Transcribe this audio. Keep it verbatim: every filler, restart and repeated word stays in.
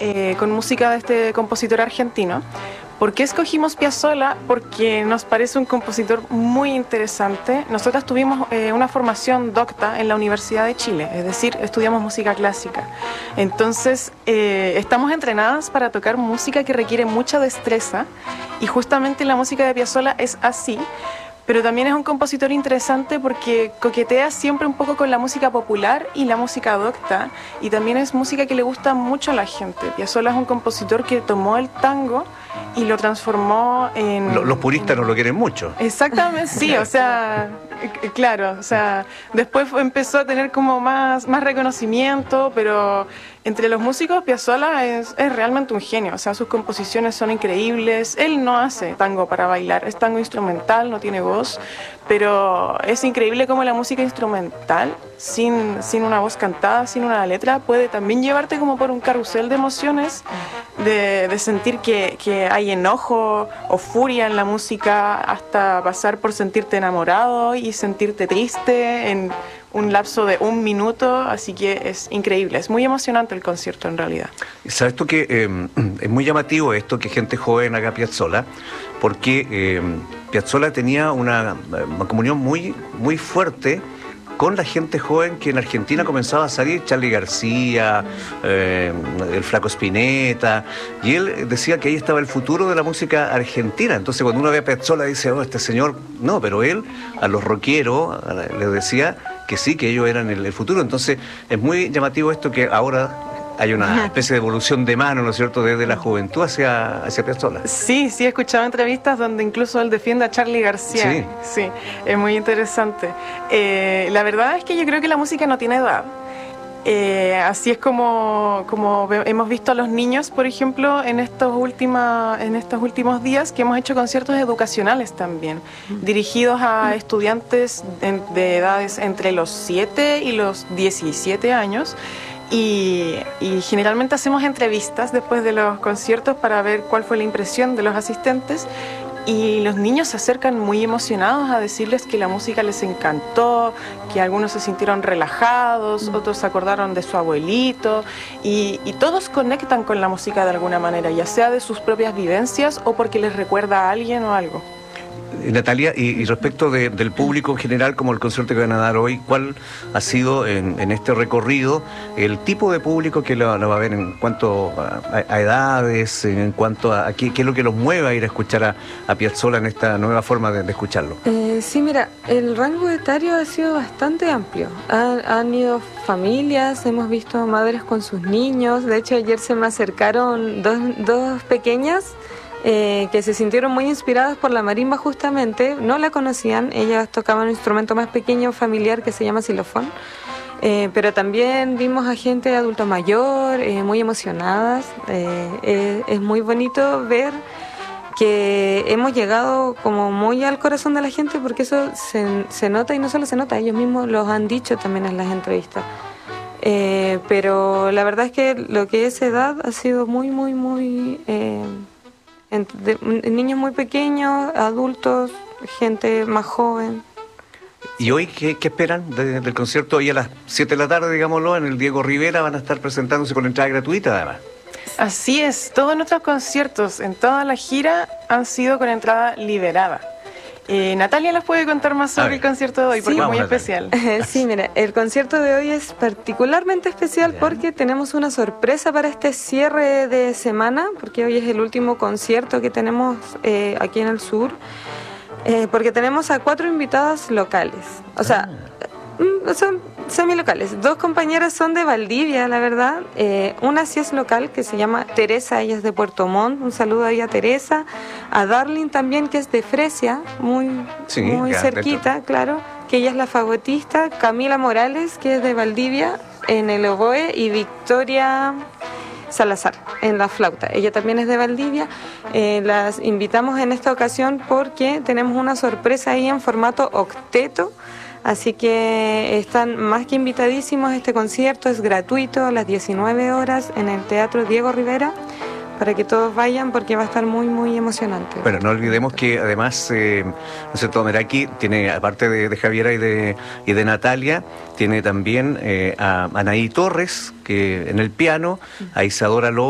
eh, con música de este compositor argentino. ¿Por qué escogimos Piazzolla? Porque nos parece un compositor muy interesante. Nosotras tuvimos eh, una formación docta en la Universidad de Chile, es decir, estudiamos música clásica. Entonces, eh, estamos entrenadas para tocar música que requiere mucha destreza y justamente la música de Piazzolla es así. Pero también es un compositor interesante porque coquetea siempre un poco con la música popular y la música docta, y también es música que le gusta mucho a la gente. Piazzolla es un compositor que tomó el tango y lo transformó en... Los, los puristas en... no lo quieren mucho. Exactamente, sí, o sea, claro, o sea, después empezó a tener como más, más reconocimiento, pero entre los músicos Piazzolla es, es realmente un genio, o sea, sus composiciones son increíbles. Él no hace tango para bailar, es tango instrumental, no tiene voz, pero es increíble cómo la música instrumental, sin, sin una voz cantada, sin una letra, puede también llevarte como por un carrusel de emociones, de, de sentir que, que hay enojo o furia en la música, hasta pasar por sentirte enamorado y sentirte triste en un lapso de un minuto, así que es increíble, es muy emocionante el concierto en realidad. ¿Sabes tú que eh, es muy llamativo esto que gente joven haga Piazzolla? Porque eh, Piazzolla tenía una, una comunión muy, muy fuerte con la gente joven que en Argentina comenzaba a salir, Charly García, eh, el Flaco Spinetta, y él decía que ahí estaba el futuro de la música argentina. Entonces cuando uno ve a Piazzolla dice, oh, este señor, no, pero él a los rockeros les decía que sí, que ellos eran el, el futuro. Entonces es muy llamativo esto que ahora hay una especie de evolución de mano, ¿no es cierto?, desde la juventud hacia, hacia Piazzolla. Sí, sí, he escuchado entrevistas donde incluso él defiende a Charly García. Sí. Sí, es muy interesante. Eh, la verdad es que yo creo que la música no tiene edad. Eh, así es como, como hemos visto a los niños, por ejemplo, en estos, última, en estos últimos días, que hemos hecho conciertos educacionales también, dirigidos a estudiantes de, de edades entre los siete y los diecisiete años. Y, y generalmente hacemos entrevistas después de los conciertos para ver cuál fue la impresión de los asistentes, y los niños se acercan muy emocionados a decirles que la música les encantó, que algunos se sintieron relajados, otros se acordaron de su abuelito, y, y todos conectan con la música de alguna manera, ya sea de sus propias vivencias o porque les recuerda a alguien o algo. Natalia, y, y respecto de, del público en general, como el concierto que van a dar hoy, ¿cuál ha sido en, en este recorrido el tipo de público que lo, lo va a ver en cuanto a, a edades, en cuanto a, a qué, qué es lo que los mueve a ir a escuchar a, a Piazzolla en esta nueva forma de, de escucharlo? Eh, sí, mira, el rango etario ha sido bastante amplio. Han, han ido familias, hemos visto madres con sus niños. De hecho, ayer se me acercaron dos, dos pequeñas Eh, que se sintieron muy inspiradas por la marimba justamente. No la conocían, ellas tocaban un instrumento más pequeño, familiar, que se llama xilofón, eh, pero también vimos a gente adulto mayor, eh, muy emocionadas. eh, eh, es muy bonito ver que hemos llegado como muy al corazón de la gente, porque eso se, se nota, y no solo se nota, ellos mismos los han dicho también en las entrevistas. Eh, pero la verdad es que lo que es edad ha sido muy, muy, muy... Eh, De, niños muy pequeños, adultos, gente más joven. ¿Y hoy qué, qué esperan de, del concierto? Hoy a las siete de la tarde, digámoslo, en el Diego Rivera van a estar presentándose con entrada gratuita, además. Así es, todos nuestros conciertos en toda la gira han sido con entrada liberada. Eh, Natalia les puede contar más sobre el concierto de hoy, porque sí, es muy Natalia. especial. Sí, mira, el concierto de hoy es particularmente especial porque tenemos una sorpresa para este cierre de semana, porque hoy es el último concierto que tenemos eh, aquí en el sur, eh, porque tenemos a cuatro invitadas locales, o sea, ah. son semilocales. Dos compañeras son de Valdivia, la verdad. Eh, una sí es local, que se llama Teresa, ella es de Puerto Montt. Un saludo ahí a Teresa. A Darling también, que es de Fresia, muy, sí, muy cerquita, dentro. Claro, que ella es la fagotista. Camila Morales, que es de Valdivia, en el oboe, y Victoria Salazar en la flauta. Ella también es de Valdivia. Eh, las invitamos en esta ocasión porque tenemos una sorpresa ahí en formato octeto. Así que están más que invitadísimos. Este concierto es gratuito a las diecinueve horas en el Teatro Diego Rivera, para que todos vayan, porque va a estar muy, muy emocionante. Bueno, no olvidemos que además, eh, no sé, Meraki tiene, aparte de, de Javiera y de, y de Natalia, tiene también eh, a Anaí Torres, que en el piano, a Isadora López,